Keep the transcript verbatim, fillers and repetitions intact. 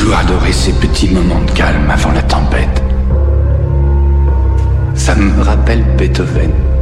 toujours adoré ces petits moments de calme avant la tempête. Ça me rappelle Beethoven.